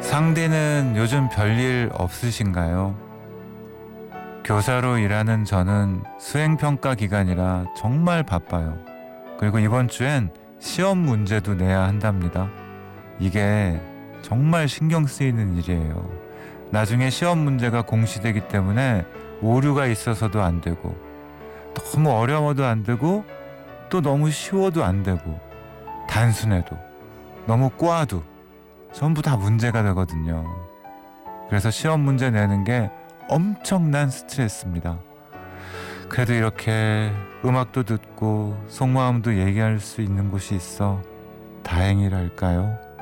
상디는 요즘 별일 없으신가요? 교사로 일하는 저는 수행평가 기간이라 정말 바빠요. 그리고 이번 주엔 시험 문제도 내야 한답니다. 이게 정말 신경 쓰이는 일이에요. 나중에 시험 문제가 공시되기 때문에 오류가 있어서도 안 되고, 너무 어려워도 안 되고, 또 너무 쉬워도 안 되고, 단순해도, 너무 꽈도 전부 다 문제가 되거든요. 그래서 시험 문제 내는 게 엄청난 스트레스입니다. 그래도 이렇게 음악도 듣고 속마음도 얘기할 수 있는 곳이 있어 다행이랄까요?